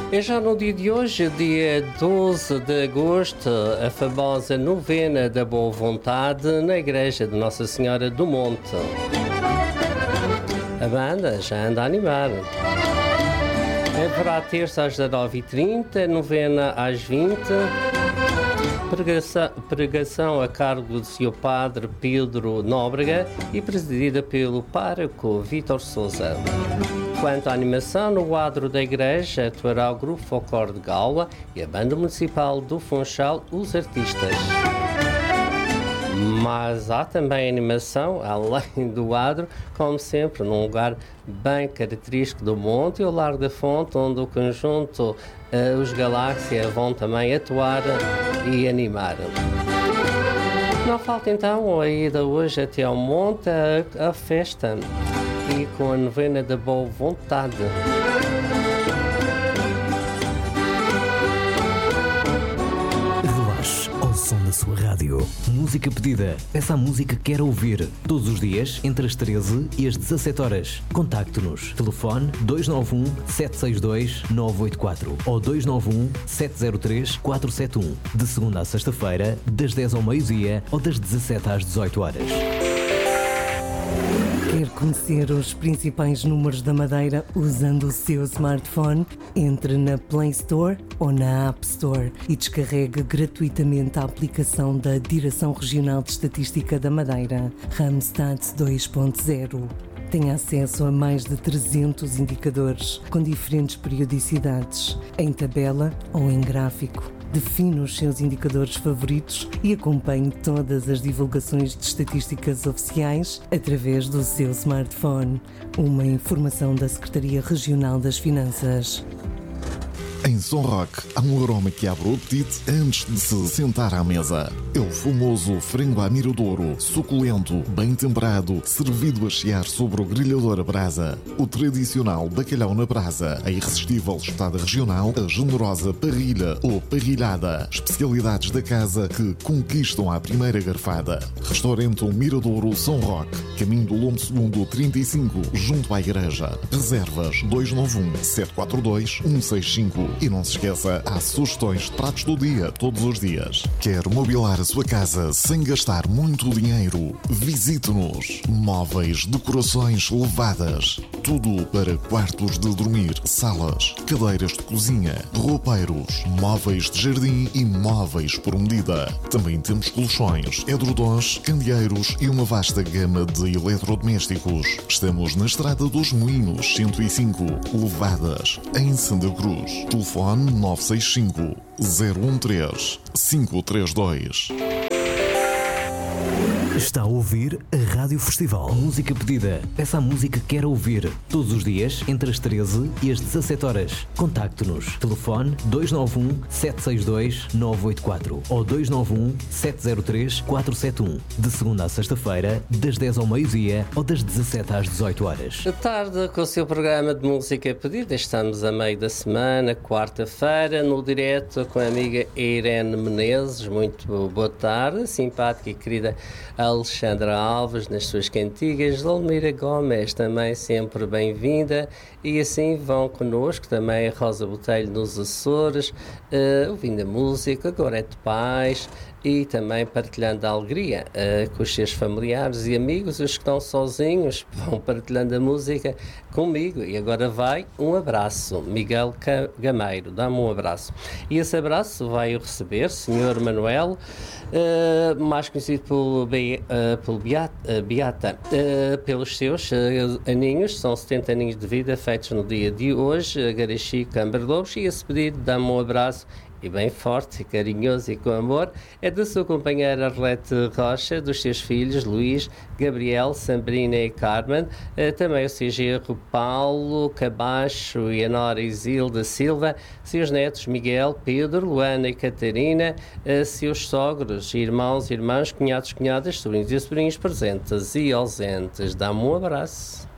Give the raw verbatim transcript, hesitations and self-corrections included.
É já no dia de hoje, dia doze de agosto, a famosa novena da boa vontade na igreja de Nossa Senhora do Monte. A banda já anda a animar. Haverá terça às dezanove e trinta, novena às vinte, pregação, pregação a cargo do senhor Padre Pedro Nóbrega e presidida pelo pároco Vítor Sousa. Quanto à animação, no quadro da igreja atuará o Grupo Folclore de Galva e a Banda Municipal do Funchal, os artistas. Mas há também animação, além do quadro, como sempre, num lugar bem característico do Monte, o Largo da Fonte, onde o conjunto uh, Os Galáxia vão também atuar e animar. Não falta então a ida hoje até ao Monte, a, a festa, e com a novena da boa vontade. Relaxe ao som da sua rádio. Música pedida. Essa música que quer ouvir. Todos os dias, entre as treze e as dezassete horas. Contacte-nos. Telefone dois nove um, sete seis dois, nove oito quatro ou dois nove um, sete zero três, quatro sete um. De segunda a sexta-feira, das dez ao meio-dia ou das dezassete às dezoito horas. Quer conhecer os principais números da Madeira usando o seu smartphone? Entre na Play Store ou na App Store e descarregue gratuitamente a aplicação da Direção Regional de Estatística da Madeira, Randstad dois ponto zero. Tem acesso a mais de trezentos indicadores com diferentes periodicidades, em tabela ou em gráfico. Define os seus indicadores favoritos e acompanhe todas as divulgações de estatísticas oficiais através do seu smartphone. Uma informação da Secretaria Regional das Finanças. Em São Roque, há um aroma que abre o apetite antes de se sentar à mesa. É o famoso frango à miradouro, suculento, bem temperado, servido a chiar sobre o grelhador a brasa. O tradicional bacalhau na brasa, a irresistível espetada regional, a generosa parrilha ou parrilhada. Especialidades da casa que conquistam à primeira garfada. Restaurante o Miradouro São Roque, caminho do Lombo Segundo trinta e cinco, junto à igreja. Reservas dois nove um, sete quatro dois, um seis cinco. E não se esqueça, há sugestões de pratos do dia, todos os dias. Quer mobilar a sua casa sem gastar muito dinheiro? Visite-nos. Móveis, decorações elevadas. Tudo para quartos de dormir, salas, cadeiras de cozinha, roupeiros, móveis de jardim e móveis por medida. Também temos colchões, edredons, candeeiros e uma vasta gama de eletrodomésticos. Estamos na Estrada dos Moinhos, cento e cinco, Levadas, em Santa Cruz. Telefone nove seis cinco, zero um três, cinco três dois. Está a ouvir a Rádio Festival. Música pedida. Essa música que quer ouvir. Todos os dias, entre as treze e as dezassete horas. Contacte-nos. Telefone dois nove um, sete seis dois, nove oito quatro ou dois nove um, sete zero três, quatro sete um. De segunda a sexta-feira, das dez ao meio-dia ou das dezassete às dezoito horas. À tarde, com o seu programa de música pedida, estamos a meio da semana, quarta-feira, no direto com a amiga Irene Menezes. Muito boa tarde, simpática e querida Alexandra Alves, nas suas cantigas, Dalmira Gomes, também sempre bem-vinda, e assim vão connosco também a Rosa Botelho nos Açores, uh, ouvindo a música, Gorete Paz, e também partilhando a alegria uh, com os seus familiares e amigos. Os que estão sozinhos vão partilhando a música comigo. E agora vai um abraço, Miguel Gameiro, dá-me um abraço. E esse abraço vai receber senhor Manuel, uh, mais conhecido pelo, Be, uh, pelo Beata, uh, Beata uh, pelos seus uh, aninhos, são setenta aninhos de vida feitos no dia de hoje, Garaxi, Câmara Lobos, e esse pedido dá-me um abraço e bem forte, carinhoso e com amor, é da sua companheira Arlete Rocha, dos seus filhos Luís, Gabriel, Sabrina e Carmen, também o seu genro Paulo Cabacho e a nora Isilda Silva, seus netos Miguel, Pedro, Luana e Catarina, seus sogros, irmãos, irmãs, cunhados, cunhadas, sobrinhos e sobrinhos presentes e ausentes. Dá-me um abraço.